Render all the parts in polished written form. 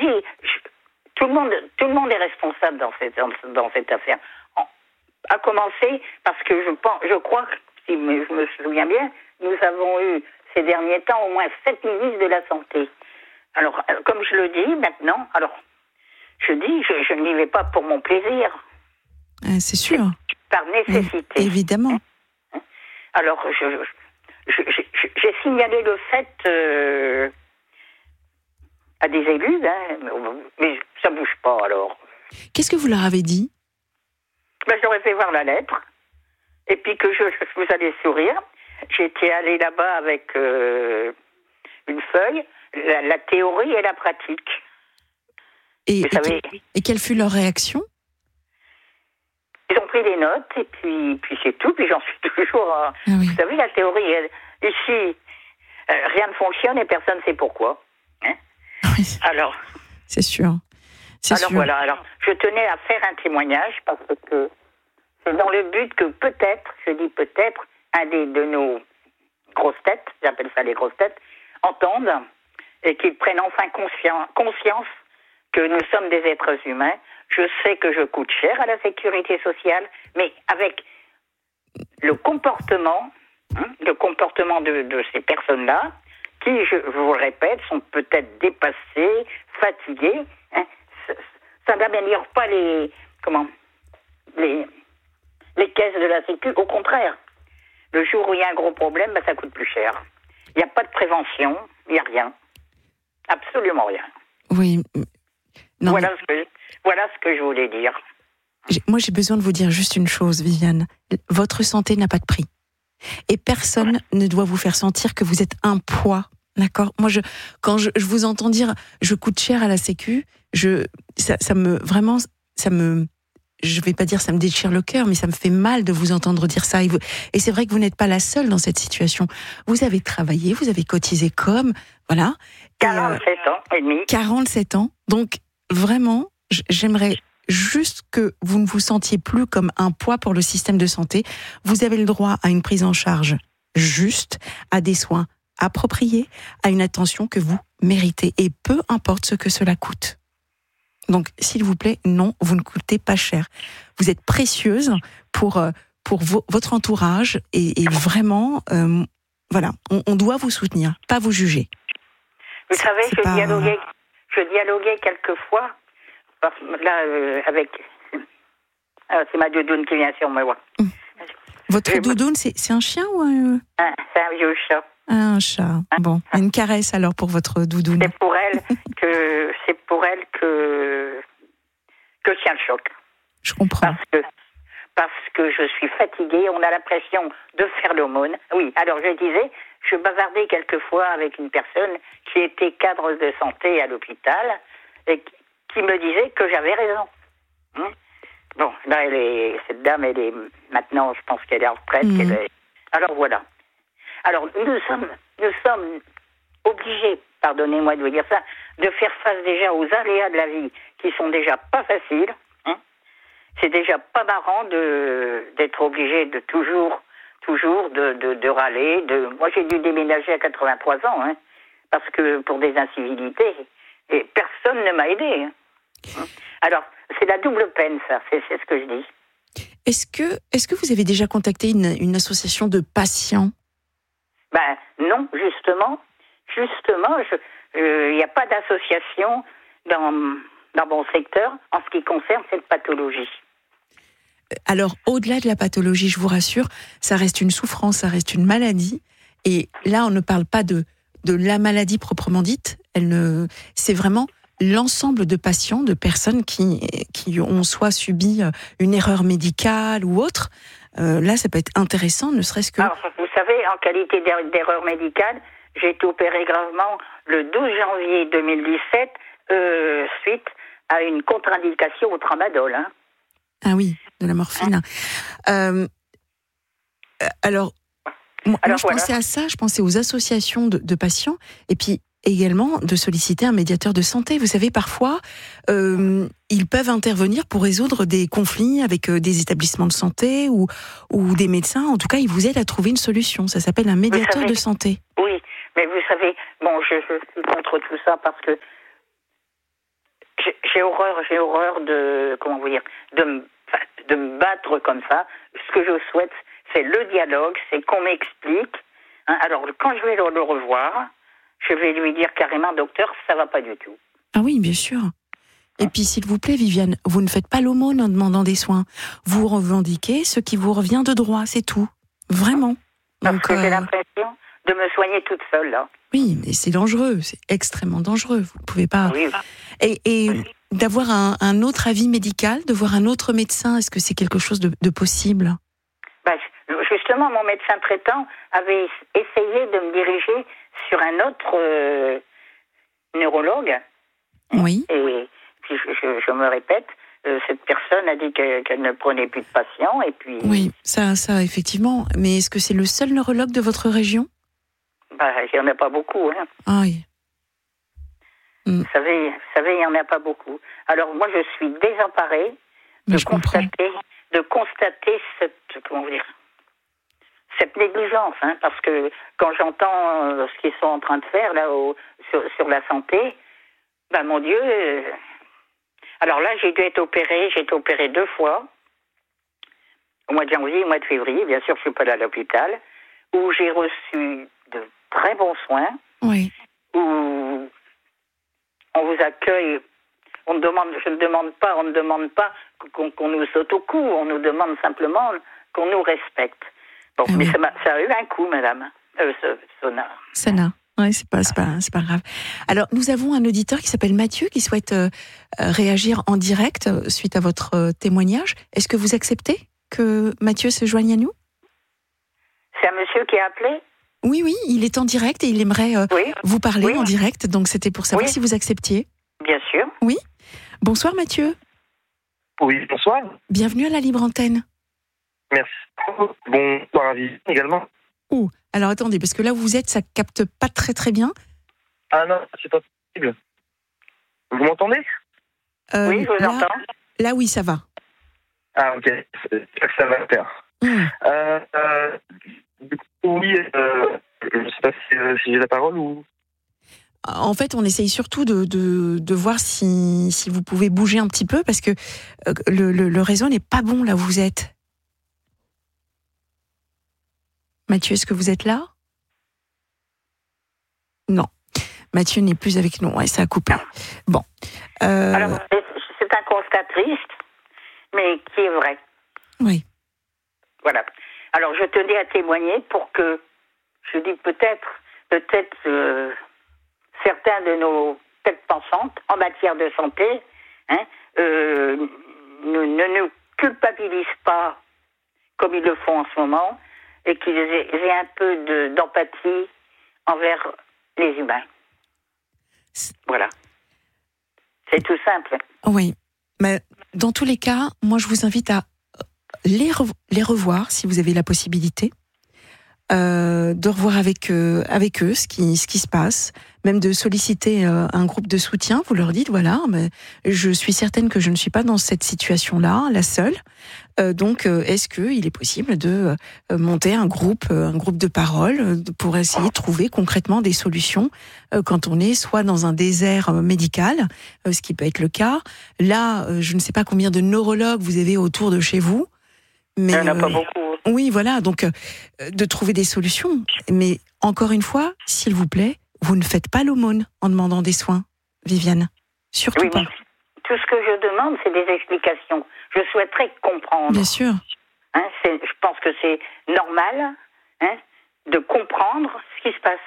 dis, tout le monde est responsable dans cette affaire. À commencer parce que je crois que, si je me souviens bien, nous avons eu ces derniers temps au moins 7 ministres de la Santé. Alors, comme je le dis maintenant, alors, je dis, je n'y vais pas pour mon plaisir. C'est sûr. Par nécessité. Évidemment. Alors, j'ai signalé le fait à des élus, mais ça ne bouge pas, alors. Qu'est-ce que vous leur avez dit ? Je leur ai fait voir la lettre, et puis que vous allez sourire. J'étais allée là-bas avec une feuille, la théorie et la pratique. Et quelle fut leur réaction ? Ils ont pris des notes, et puis c'est tout, puis j'en suis toujours... oui. Vous savez, la théorie, ici, rien ne fonctionne et personne ne sait pourquoi. Hein? Oui. Alors... C'est sûr. Voilà, alors je tenais à faire un témoignage, parce que c'est dans le but que peut-être, je dis peut-être, un de nos grosses têtes, j'appelle ça les grosses têtes, entendent et qu'ils prennent enfin conscience que nous sommes des êtres humains. Je sais que je coûte cher à la sécurité sociale, mais avec le comportement de ces personnes-là, qui, je vous le répète, sont peut-être dépassées, fatiguées, hein, ça n'améliore pas les caisses de la Sécu. Au contraire, le jour où il y a un gros problème, ça coûte plus cher. Il n'y a pas de prévention, il n'y a rien. Absolument rien. Oui. Non, voilà ce que je voulais dire. Moi, j'ai besoin de vous dire juste une chose, Viviane. Votre santé n'a pas de prix. Et personne ne doit vous faire sentir que vous êtes un poids. D'accord ? Moi, quand je vous entends dire « je coûte cher à la Sécu », ça me je vais pas dire ça me déchire le cœur, mais ça me fait mal de vous entendre dire ça. Et c'est vrai que vous n'êtes pas la seule dans cette situation. Vous avez travaillé, vous avez cotisé voilà. 47 ans et demi. 47 ans. Donc, vraiment, j'aimerais juste que vous ne vous sentiez plus comme un poids pour le système de santé. Vous avez le droit à une prise en charge juste, à des soins appropriés, à une attention que vous méritez. Et peu importe ce que cela coûte. Donc, s'il vous plaît, non, vous ne coûtez pas cher. Vous êtes précieuse pour votre entourage et vraiment, voilà, on doit vous soutenir, pas vous juger. Vous savez, je dialoguais quelquefois, avec... c'est ma doudoune qui vient sur moi. Votre doudoune, c'est un chien ou c'est un vieux chat. Un chat. Bon, une caresse alors pour votre doudoune. C'est pour elle que je tiens le choc. Je comprends. Parce que je suis fatiguée, on a l'impression de faire l'aumône. Oui, alors je disais, je bavardais quelquefois avec une personne qui était cadre de santé à l'hôpital et qui me disait que j'avais raison. Bon, là, cette dame, elle est maintenant, je pense qu'elle est en retraite. Alors voilà. Alors nous sommes obligés, pardonnez-moi de vous dire ça, de faire face déjà aux aléas de la vie qui sont déjà pas faciles. C'est déjà pas marrant d'être obligé de toujours de râler. Moi, j'ai dû déménager à 83 ans, parce que pour des incivilités, et personne ne m'a aidé. Alors, c'est la double peine, ça. C'est ce que je dis. Est-ce que vous avez déjà contacté une association de patients ? Non, justement, il n'y a pas d'association dans mon secteur en ce qui concerne cette pathologie. Alors, au-delà de la pathologie, je vous rassure, ça reste une souffrance, ça reste une maladie. Et là, on ne parle pas de la maladie proprement dite. C'est vraiment l'ensemble de patients, de personnes qui ont soit subi une erreur médicale ou autre. Là, ça peut être intéressant, ne serait-ce que... Alors, vous savez, en qualité d'erreur médicale, j'ai été opérée gravement le 12 janvier 2017 suite à une contre-indication au tramadol. Ah oui, de la morphine. Alors, moi, je pensais à ça, je pensais aux associations de patients, et puis également de solliciter un médiateur de santé. Vous savez, parfois, ils peuvent intervenir pour résoudre des conflits avec des établissements de santé ou des médecins. En tout cas, ils vous aident à trouver une solution. Ça s'appelle un médiateur de santé. Oui, mais vous savez, bon, je suis contre tout ça parce que j'ai horreur de, comment vous dire, de me battre comme ça. Ce que je souhaite, c'est le dialogue, c'est qu'on m'explique. Hein. Alors, quand je vais le revoir, je vais lui dire carrément, docteur, ça va pas du tout. Ah oui, bien sûr. Et puis, s'il vous plaît, Viviane, vous ne faites pas l'aumône en demandant des soins. Vous revendiquez ce qui vous revient de droit, c'est tout. Vraiment. Parce Donc, que j'ai l'impression de me soigner toute seule, là. Oui, mais c'est dangereux, c'est extrêmement dangereux. Vous ne pouvez pas... Oui. Et d'avoir un autre avis médical, de voir un autre médecin, est-ce que c'est quelque chose de possible ? Ben, justement, mon médecin traitant avait essayé de me diriger sur un autre neurologue. Oui. Et puis, je me répète, cette personne a dit qu'elle ne prenait plus de patients. Et puis, oui, ça, effectivement. Mais est-ce que c'est le seul neurologue de votre région ? Ben, il n'y en a pas beaucoup. Hein. Ah oui. Vous savez, il n'y en a pas beaucoup. Alors, moi, je suis désemparée de constater cette négligence, hein, parce que quand j'entends ce qu'ils sont en train de faire là sur la santé, ben mon Dieu. Alors là, j'ai été opérée 2 fois, au mois de janvier et au mois de février. Bien sûr, je suis pas allée à l'hôpital, où j'ai reçu de très bons soins, oui. où on vous accueille. On ne demande pas qu'on nous saute au cou. On nous demande simplement qu'on nous respecte. Bon, mais oui. Ça a eu un coup, madame. Sana. Oui, c'est pas grave. Alors, nous avons un auditeur qui s'appelle Mathieu qui souhaite réagir en direct suite à votre témoignage. Est-ce que vous acceptez que Mathieu se joigne à nous ? C'est un monsieur qui a appelé ? Oui, il est en direct et il aimerait vous parler en direct. Donc, c'était pour savoir si vous acceptiez. Bien sûr. Oui. Bonsoir Mathieu. Oui, bonsoir. Bienvenue à la Libre Antenne. Merci. Bonsoir à Viviane également. Oh, alors attendez, parce que là où vous êtes, ça capte pas très bien. Ah non, c'est pas possible. Vous m'entendez ? Oui, je vous entends. Là, oui, ça va. Ah, ok. J'espère que ça va le faire. Du coup, oui, je ne sais pas si j'ai la parole ou... En fait, on essaye surtout de voir si vous pouvez bouger un petit peu, parce que le réseau n'est pas bon là où vous êtes. Mathieu, est-ce que vous êtes là ? Non. Mathieu n'est plus avec nous. Ouais, ça a coupé. Bon. Alors, c'est un constat triste, mais qui est vrai. Oui. Voilà. Alors, je tenais à témoigner pour que, je dis peut-être certains de nos têtes pensantes en matière de santé ne nous culpabilisent pas comme ils le font en ce moment, et qu'ils aient un peu d'empathie envers les humains. Voilà. C'est tout simple. Oui. Mais dans tous les cas, moi, je vous invite à les revoir, si vous avez la possibilité, de revoir avec eux ce qui se passe, même de solliciter un groupe de soutien. Vous leur dites, voilà, mais je suis certaine que je ne suis pas dans cette situation-là, la seule. Donc, est-ce qu'il est possible de monter un groupe de parole pour essayer de trouver concrètement des solutions quand on est soit dans un désert médical, ce qui peut être le cas. Là, je ne sais pas combien de neurologues vous avez autour de chez vous, mais il n'y en a pas beaucoup. Oui, voilà, donc de trouver des solutions. Mais encore une fois, s'il vous plaît, vous ne faites pas l'aumône en demandant des soins, Viviane. Surtout pas. Tout ce que je demande, c'est des explications. Je souhaiterais comprendre. Bien sûr. Je pense que c'est normal de comprendre ce qui se passe.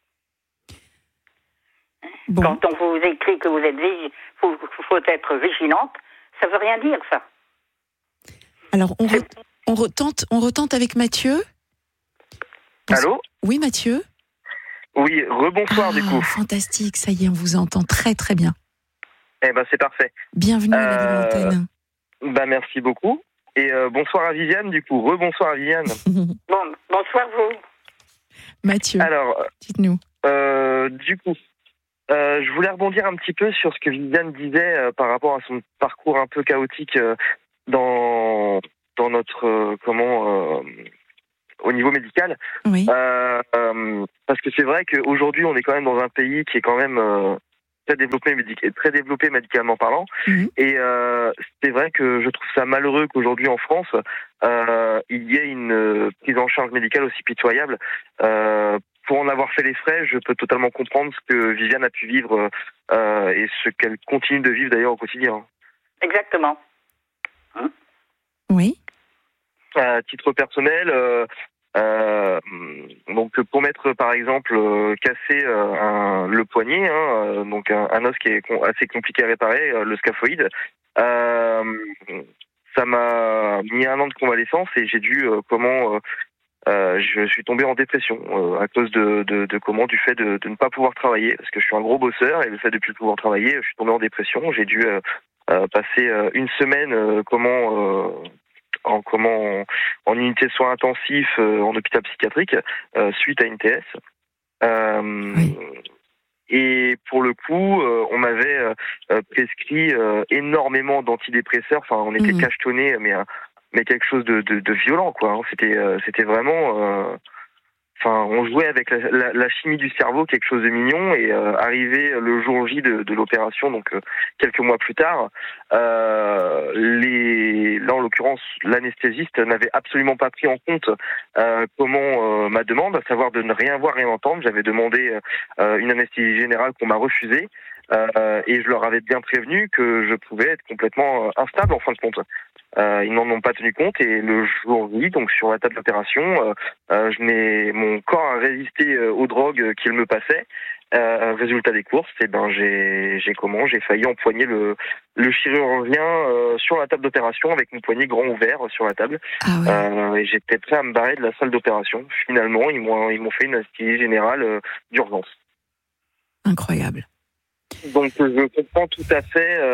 Bon. Quand on vous écrit que vous êtes faut être vigilante, ça veut rien dire, ça. Alors, on retente avec Mathieu. Allô ? Oui, Mathieu ? Oui, rebonsoir du coup. Fantastique, ça y est, on vous entend très très bien. Eh ben c'est parfait. Bienvenue à la Libre Antenne. Merci beaucoup. Et bonsoir à Viviane du coup, rebonsoir à Viviane. Bonsoir vous. Mathieu, alors, dites-nous. Du coup, je voulais rebondir un petit peu sur ce que Viviane disait par rapport à son parcours un peu chaotique dans notre au niveau médical. Oui. Parce que c'est vrai qu'aujourd'hui on est quand même dans un pays qui est quand même très développé médicalement parlant. Et c'est vrai que je trouve ça malheureux qu'aujourd'hui en France, il y ait une prise en charge médicale aussi pitoyable. Pour en avoir fait les frais, je peux totalement comprendre ce que Viviane a pu vivre et ce qu'elle continue de vivre d'ailleurs au quotidien. Exactement. Oui. À titre personnel, donc pour mettre par exemple cassé le poignet, donc un os qui est assez compliqué à réparer, le scaphoïde, ça m'a mis 1 an de convalescence et j'ai dû je suis tombé en dépression à cause du fait de ne pas pouvoir travailler, parce que je suis un gros bosseur et le fait de ne plus pouvoir travailler, je suis tombé en dépression. J'ai dû passer 1 semaine en unité de soins intensifs en hôpital psychiatrique suite à une TS. Oui. Et pour le coup, on m'avait prescrit énormément d'antidépresseurs. Enfin, on était cachetonnés, mais quelque chose de violent, quoi. C'était vraiment. On jouait avec la chimie du cerveau, quelque chose de mignon, et arrivé le jour J de l'opération, donc quelques mois plus tard, là en l'occurrence l'anesthésiste n'avait absolument pas pris en compte ma demande, à savoir de ne rien voir, rien entendre. J'avais demandé une anesthésie générale qu'on m'a refusée. Et je leur avais bien prévenu que je pouvais être complètement instable en fin de compte. Ils n'en ont pas tenu compte et le jour J, donc sur la table d'opération, mon corps a résisté aux drogues qu'il me passait. Résultat des courses, j'ai failli empoigner le chirurgien sur la table d'opération avec mon poignet grand ouvert sur la table. Et j'étais prêt à me barrer de la salle d'opération. Finalement, ils m'ont fait une anesthésie générale d'urgence. Incroyable. Donc je comprends tout à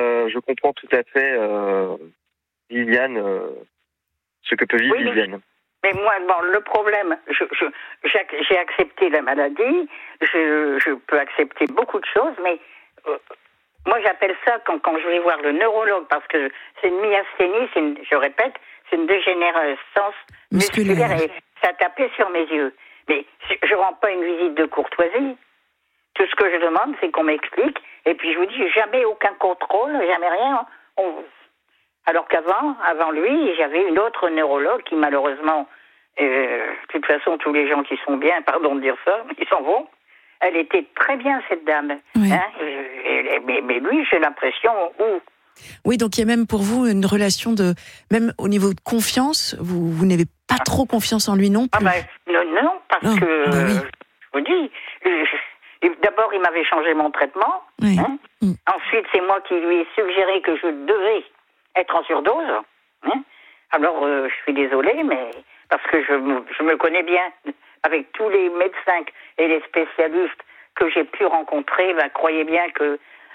fait Viviane, ce que peut vivre Viviane. Mais moi, le problème, j'ai accepté la maladie, je peux accepter beaucoup de choses, mais moi j'appelle ça, quand je vais voir le neurologue, parce que c'est une myasthénie, je répète, c'est une dégénérescence musculaire et ça tapait sur mes yeux. Mais je ne rends pas une visite de courtoisie. Tout ce que je demande, c'est qu'on m'explique, et puis je vous dis, jamais aucun contrôle, jamais rien. Alors avant lui, j'avais une autre neurologue qui malheureusement, de toute façon, tous les gens qui sont bien, pardon de dire ça, ils s'en vont. Elle était très bien, cette dame. Oui. Mais lui, j'ai l'impression... Oui, donc il y a même pour vous une relation même au niveau de confiance, vous n'avez pas trop confiance en lui non plus. Non, parce que, je vous dis... D'abord, il m'avait changé mon traitement. Oui. Ensuite, c'est moi qui lui ai suggéré que je devais être en surdose. Alors, je suis désolée, mais parce que je me connais bien avec tous les médecins et les spécialistes que j'ai pu rencontrer. Croyez bien que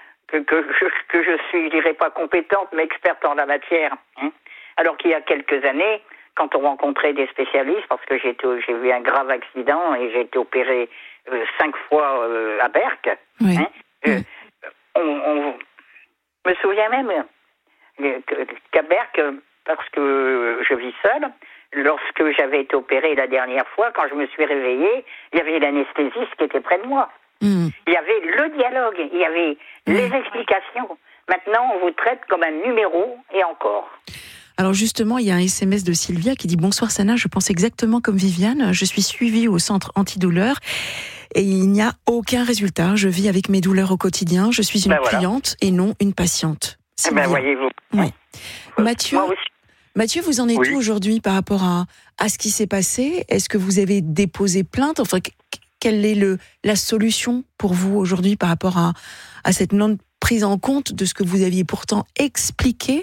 je suis, je dirais pas compétente, mais experte en la matière. Alors qu'il y a quelques années, quand on rencontrait des spécialistes, parce que j'ai eu un grave accident et j'ai été opérée 5 fois à Berck. Oui. On me souvient même qu'à Berck, parce que je vis seule, lorsque j'avais été opérée la dernière fois, quand je me suis réveillée, il y avait l'anesthésiste qui était près de moi. Il y avait le dialogue, il y avait les explications. Maintenant, on vous traite comme un numéro et encore. Alors justement, il y a un SMS de Sylvia qui dit « Bonsoir Sana, je pense exactement comme Viviane. Je suis suivie au centre antidouleur et il n'y a aucun résultat. Je vis avec mes douleurs au quotidien. Je suis une cliente et non une patiente. » Voyez-vous. Oui. Mathieu, vous en êtes où aujourd'hui par rapport à ce qui s'est passé ? Est-ce que vous avez déposé plainte ? Enfin, quelle est la solution pour vous aujourd'hui par rapport à cette non prise en compte de ce que vous aviez pourtant expliqué ?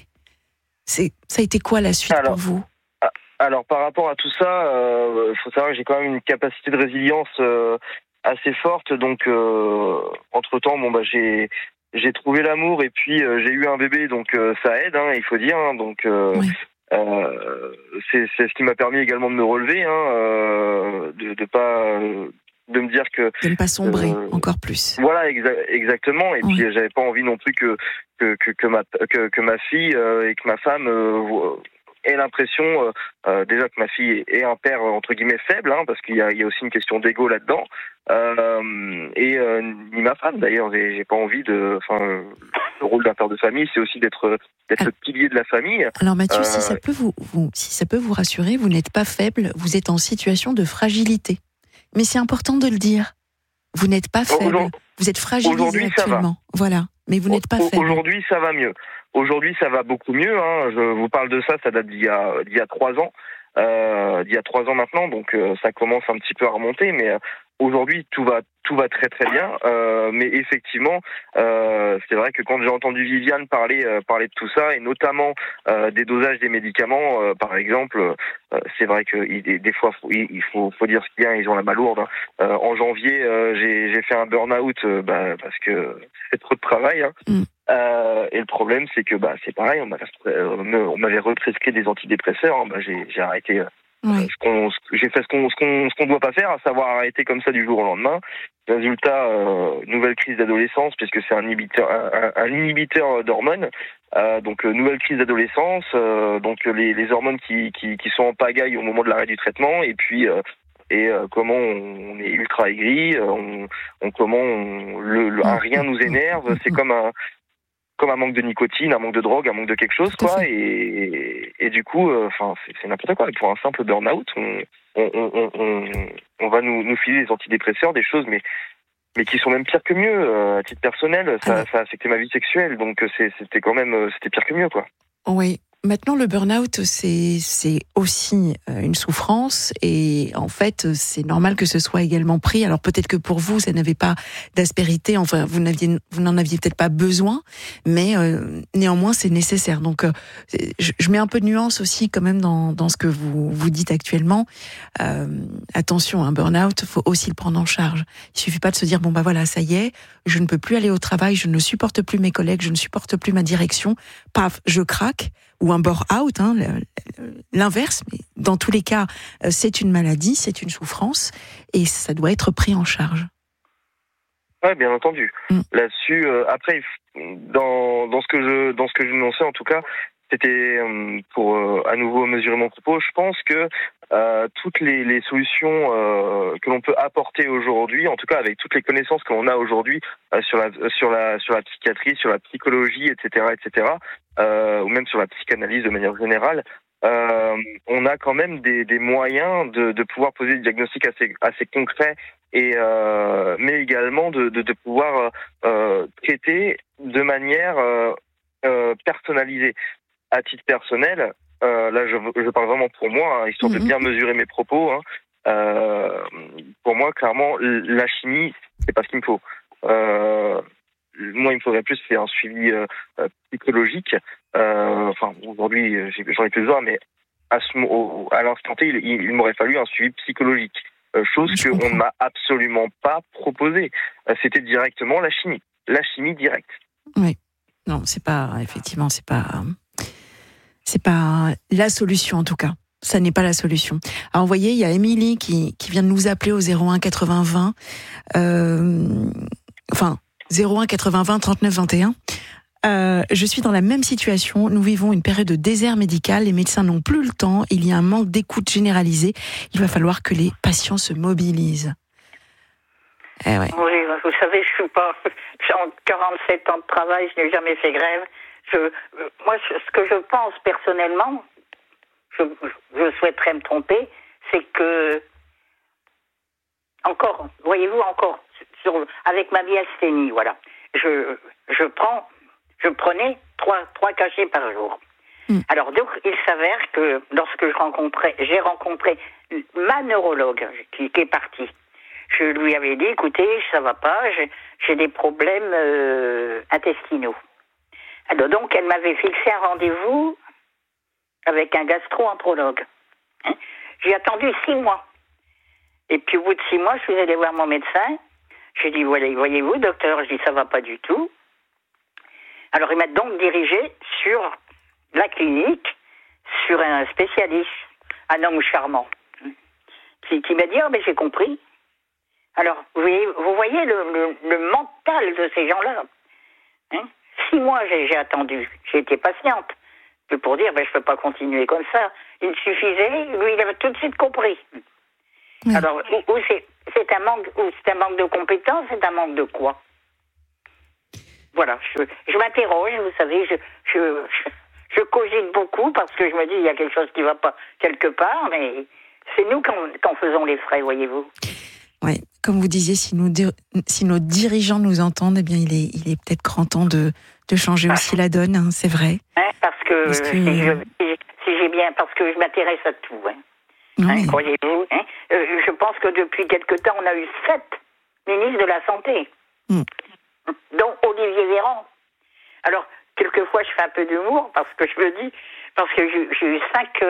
Ça a été quoi la suite pour vous ? Alors par rapport à tout ça, faut savoir que j'ai quand même une capacité de résilience assez forte. Donc entre-temps, j'ai trouvé l'amour et puis j'ai eu un bébé, donc ça aide, il faut dire. Donc c'est ce qui m'a permis également de me relever, de me dire que de ne pas sombrer encore plus. Voilà, exactement. Et puis j'avais pas envie non plus que ma fille et que ma femme ait l'impression déjà que ma fille est un père entre guillemets faible, hein, parce qu'il y a aussi une question d'ego là-dedans. Ni ma femme d'ailleurs, j'ai pas envie de. Enfin, le rôle d'un père de famille, c'est aussi d'être le pilier de la famille. Alors Mathieu, si ça peut vous rassurer, vous n'êtes pas faible, vous êtes en situation de fragilité. Mais c'est important de le dire. Vous n'êtes pas faible, vous êtes fragilisé actuellement. Voilà, mais vous n'êtes pas faible. Aujourd'hui, ça va mieux. Aujourd'hui, ça va beaucoup mieux. Hein. Je vous parle de ça date d'il y a 3 ans. D'il y a 3 ans maintenant, donc ça commence un petit peu à remonter, mais aujourd'hui tout va très très bien. Mais effectivement, c'est vrai que quand j'ai entendu Viviane parler de tout ça, et notamment des dosages des médicaments, par exemple, c'est vrai que des fois il faut dire ce qu'il y a, ils ont la malourde. Hein. En janvier, j'ai fait un burn-out parce que c'est trop de travail. Hein. Et le problème, c'est que c'est pareil, on m'avait represcrit des antidépresseurs. Hein, j'ai arrêté. J'ai fait ce qu'on doit pas faire, à savoir arrêter comme ça du jour au lendemain. Résultat, nouvelle crise d'adolescence, puisque c'est un inhibiteur d'hormones. Donc nouvelle crise d'adolescence, donc les hormones qui sont en pagaille au moment de l'arrêt du traitement, et puis comment on est ultra aigri, rien nous énerve. C'est comme un manque de nicotine, un manque de drogue, un manque de quelque chose, quoi. Et du coup, c'est n'importe quoi. Pour un simple burn-out, on va nous filer des antidépresseurs, des choses, mais qui sont même pires que mieux. À titre personnel, ça a affecté ma vie sexuelle, donc c'était pire que mieux, quoi. Oui. Maintenant, le burn-out, c'est aussi une souffrance, et en fait, c'est normal que ce soit également pris. Alors peut-être que pour vous, ça n'avait pas d'aspérité, enfin, vous n'en aviez peut-être pas besoin, mais néanmoins, c'est nécessaire. Donc, je mets un peu de nuance aussi quand même dans ce que vous dites actuellement. Attention, un burn-out, faut aussi le prendre en charge. Il suffit pas de se dire bon voilà, ça y est, je ne peux plus aller au travail, je ne supporte plus mes collègues, je ne supporte plus ma direction. Paf, je craque. Ou un burn-out, hein, l'inverse. Mais dans tous les cas, c'est une maladie, c'est une souffrance, et ça doit être pris en charge. Ouais, bien entendu. Là-dessus, après, dans ce que je n'en sais en tout cas, c'était pour à nouveau mesurer mon propos. Je pense que toutes les solutions que l'on peut apporter aujourd'hui, en tout cas avec toutes les connaissances que l'on a aujourd'hui sur la psychiatrie, sur la psychologie, etc., ou même sur la psychanalyse de manière générale, on a quand même des moyens de pouvoir poser des diagnostics assez concrets, mais également de pouvoir traiter de manière personnalisée. À titre personnel, là je parle vraiment pour moi, hein, histoire de bien mesurer mes propos. Hein, pour moi, clairement, la chimie, c'est pas ce qu'il me faut. Moi, il me faudrait plus faire un suivi psychologique. Aujourd'hui, j'en ai plus besoin, mais à l'instant T, il m'aurait fallu un suivi psychologique. Chose qu'on ne m'a absolument pas proposée. C'était directement la chimie directe. Oui. Non, c'est pas la solution, en tout cas. Ça n'est pas la solution. Alors, vous voyez, il y a Émilie qui vient de nous appeler au 01 80 20. 01 80 20 39 21. Je suis dans la même situation. Nous vivons une période de désert médical. Les médecins n'ont plus le temps. Il y a un manque d'écoute généralisé. Il va falloir que les patients se mobilisent. Oui, vous savez, j'ai 47 ans de travail, je n'ai jamais fait grève. Moi, ce que je pense personnellement, je souhaiterais me tromper, c'est que, voyez-vous, avec ma myasthénie, voilà, je prenais 3 cachets par jour. Alors, donc, il s'avère que lorsque j'ai rencontré ma neurologue qui est partie, je lui avais dit, écoutez, ça va pas, j'ai des problèmes intestinaux. Alors donc, elle m'avait fixé un rendez-vous avec un gastro-entérologue. J'ai attendu 6 mois. Et puis, au bout de 6 mois, je suis allée voir mon médecin. J'ai dit, voyez-vous, docteur, je dis, ça va pas du tout. Alors, il m'a donc dirigé sur la clinique, sur un spécialiste, un homme charmant, qui m'a dit, mais j'ai compris. Alors, vous voyez le mental de ces gens-là. 6 mois, j'ai attendu. J'ai été patiente. C'est pour dire, je peux pas continuer comme ça. Il suffisait, lui, il avait tout de suite compris. Oui. Alors, ou c'est un manque de compétences, c'est un manque de quoi? Voilà, je m'interroge, vous savez, je cogite beaucoup parce que je me dis, il y a quelque chose qui va pas quelque part, mais c'est nous qu'en faisons les frais, voyez-vous. Ouais, comme vous disiez, si nos dirigeants nous entendent, eh bien, il est peut-être grand temps de changer aussi la donne, hein, c'est vrai. Parce que parce que je m'intéresse à tout, Oui. Croyez-vous. Je pense que depuis quelque temps, on a eu 7 ministres de la Santé, dont Olivier Véran. Alors, quelquefois, je fais un peu d'humour parce que je me dis, parce que j'ai eu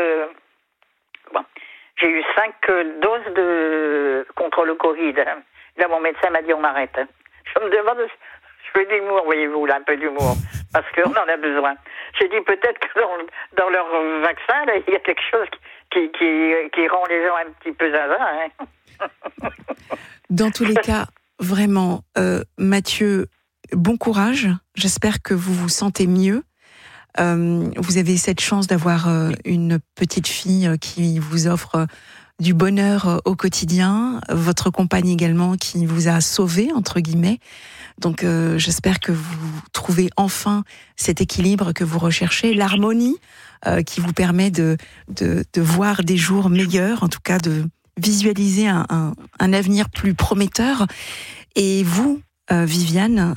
5 doses contre le Covid. Là, mon médecin m'a dit, on m'arrête. Je me demande, je fais d'humour, voyez-vous, là, un peu d'humour, parce qu'on en a besoin. J'ai dit, peut-être que dans leur vaccin, là, il y a quelque chose qui rend les gens un petit peu zinzin. Dans tous les cas, vraiment, Mathieu, bon courage. J'espère que vous vous sentez mieux. Vous avez cette chance d'avoir une petite fille qui vous offre du bonheur au quotidien, votre compagne également qui vous a sauvé, entre guillemets. Donc j'espère que vous trouvez enfin cet équilibre que vous recherchez, l'harmonie qui vous permet de voir des jours meilleurs, en tout cas de visualiser un avenir plus prometteur. Et vous, Viviane,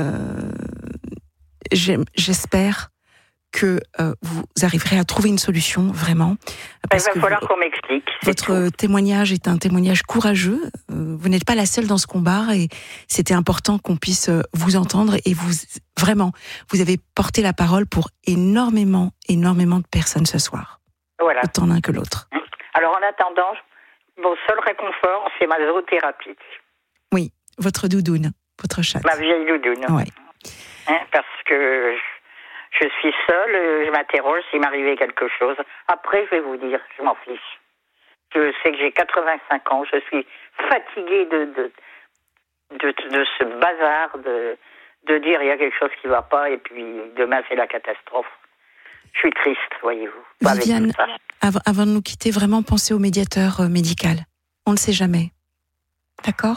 j'espère que vous arriverez à trouver une solution, vraiment. Il va falloir qu'on m'explique. Votre témoignage est un témoignage courageux. Vous n'êtes pas la seule dans ce combat et c'était important qu'on puisse vous entendre. Et vraiment, vous avez porté la parole pour énormément de personnes ce soir. Voilà. Autant l'un que l'autre. Alors en attendant, mon seul réconfort, c'est ma zoothérapie. Oui, votre doudoune, votre chatte. Ma vieille doudoune. Ouais. Parce que je suis seule, je m'interroge s'il m'arrivait quelque chose. Après, je vais vous dire, je m'en fiche. Je sais que j'ai 85 ans, je suis fatiguée de ce bazar, de dire il y a quelque chose qui ne va pas et puis demain c'est la catastrophe. Je suis triste, voyez-vous. Viviane, avant de nous quitter, vraiment pensez au médiateur médical. On ne sait jamais. D'accord ?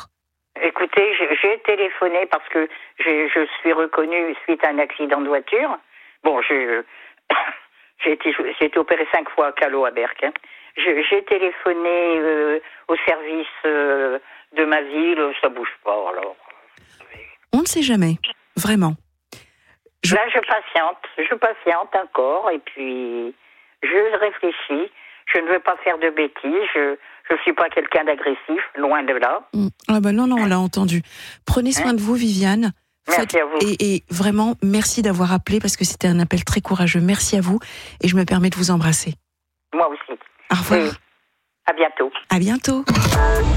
Écoutez, j'ai téléphoné parce que je suis reconnue suite à un accident de voiture. Bon, j'ai été opérée 5 fois à Callot, à Berck. J'ai téléphoné au service de ma ville, ça bouge pas, alors. On ne sait jamais, vraiment. Là, je patiente encore, et puis je réfléchis. Je ne veux pas faire de bêtises, je ne suis pas quelqu'un d'agressif, loin de là. Ah ben non, on l'a entendu. Prenez soin de vous, Viviane. Merci à vous. Et vraiment, merci d'avoir appelé parce que c'était un appel très courageux. Merci à vous et je me permets de vous embrasser. Moi aussi. Au revoir. Oui. À bientôt. À bientôt.